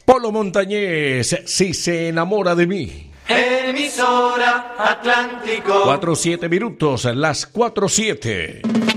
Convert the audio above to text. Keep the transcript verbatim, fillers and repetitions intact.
Polo Montañés, si se enamora de mí. Emisora Atlántico. Cuatro siete minutos, las cuatro siete.